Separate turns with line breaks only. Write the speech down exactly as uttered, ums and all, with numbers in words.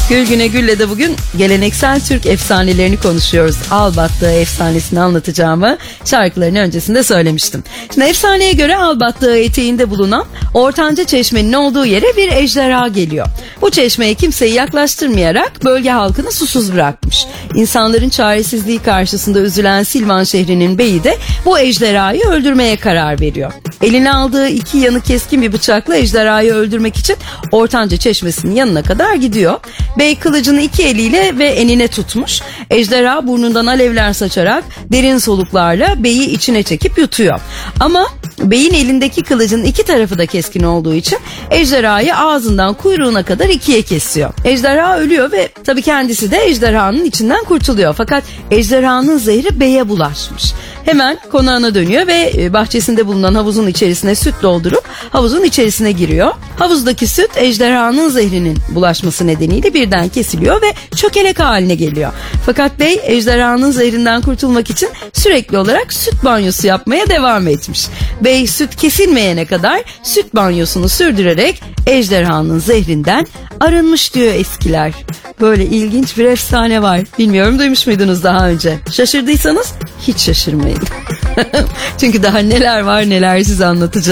Gül Güne Gül'le de bugün geleneksel Türk efsanelerini konuşuyoruz. Albattığı efsanesini anlatacağımı şarkıların öncesinde söylemiştim. Şimdi efsaneye göre Albattığı eteğinde bulunan Ortanca Çeşme'nin olduğu yere bir ejderha geliyor. Bu çeşmeye kimseyi yaklaştırmayarak bölge halkını susuz bırakmış. İnsanların çaresizliği karşısında üzülen Silvan şehrinin beyi de bu ejderhayı öldürmeye karar veriyor. Eline aldığı iki yanı keskin bir bıçakla ejderhayı öldürmek için Ortanca Çeşmesi'nin yanına kadar gidiyor. Bey kılıcını iki eliyle ve enine tutmuş. Ejderha burnundan alevler saçarak derin soluklarla beyi içine çekip yutuyor. Ama beyin elindeki kılıcın iki tarafı da keskin olduğu için ejderhayı ağzından kuyruğuna kadar ikiye kesiyor. Ejderha ölüyor ve tabii kendisi de ejderhanın içinden kurtuluyor. Fakat ejderhanın zehri beye bulaşmış. Hemen konağına dönüyor ve bahçesinde bulunan havuzun içerisine süt doldurup havuzun içerisine giriyor. Havuzdaki süt ejderhanın zehrinin bulaşması nedeniyle birden kesiliyor ve çökelek haline geliyor. Fakat bey ejderhanın zehrinden kurtulmak için sürekli olarak süt banyosu yapmaya devam etmiş. Bey süt kesilmeyene kadar süt banyosunu sürdürerek ejderhanın zehrinden arınmış diyor eskiler. Böyle ilginç bir efsane var. Bilmiyorum, duymuş muydunuz daha önce? Şaşırdıysanız hiç şaşırmayın. Çünkü daha neler var neler size anlatacağım.